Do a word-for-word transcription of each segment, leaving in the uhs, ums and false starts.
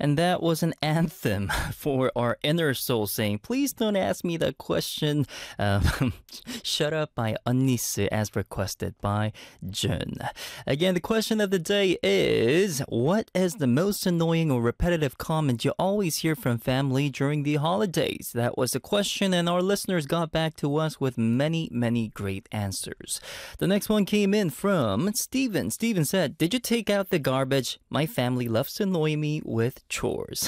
And that was an anthem for our inner soul saying, please don't ask me that question. Um, Shut Up by Unnisu as requested by Jun. Again, the question of the day is, what is the most annoying or repetitive comment you always hear from family during the holidays? That was the question, and our listeners got back to us with many, many great answers. The next one came in from Steven. Steven said, did you take out the garbage? My family loves to annoy me with chores.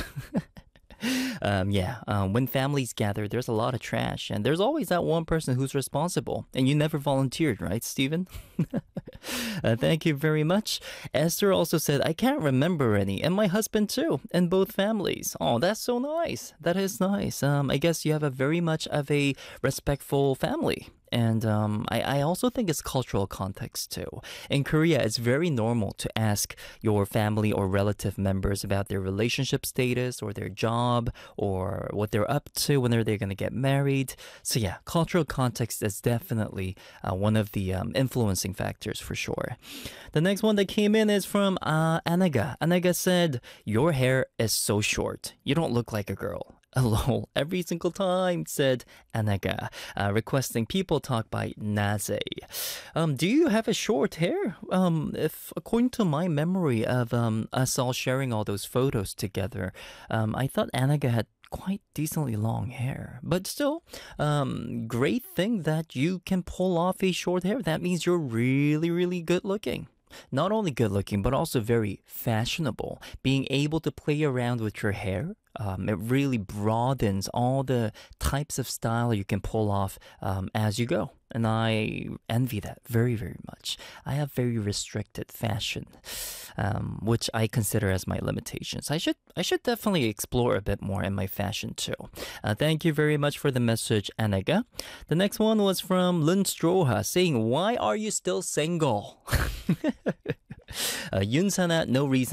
Um, yeah, um, when families gather, there's a lot of trash, and there's always that one person who's responsible, and you never volunteered, right, Stephen? uh, thank you very much. Esther also said, I can't remember any, and my husband too, in both families. Oh, that's so nice. That is nice. Um, I guess you have a very much of a respectful family. And um, I, I also think it's cultural context too. In Korea, it's very normal to ask your family or relative members about their relationship status or their job or what they're up to, when are they going to get married. So yeah, cultural context is definitely uh, one of the um, influencing factors for sure. The next one that came in is from uh, Anaga. Anaga said, your hair is so short. You don't look like a girl. Lol, every single time, said Anaga, uh, requesting People Talk by Naze. Um, do you have a short hair? Um, if according to my memory of um, us all sharing all those photos together, um, I thought Anaga had quite decently long hair. But still, um, great thing that you can pull off a short hair. That means you're really, really good looking. Not only good looking, but also very fashionable. Being able to play around with your hair, um, it really broadens all the types of style you can pull off um, as you go. And I envy that very, very much. I have very restricted fashion, um, which I consider as my limitations. I should I should definitely explore a bit more in my fashion too. Uh, thank you very much for the message, Anaga. The next one was from Lun Stroha saying, why are you still single? uh, Yunsana, no reason